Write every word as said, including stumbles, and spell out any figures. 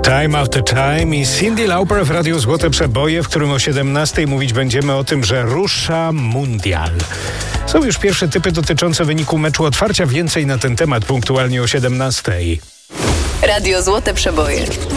Time After Time i Cyndi Lauper w Radiu Złote Przeboje, w którym o siedemnastej mówić będziemy o tym, że rusza mundial. Są już pierwsze typy dotyczące wyniku meczu otwarcia. Więcej na ten temat punktualnie o siedemnastej. Radio Złote Przeboje.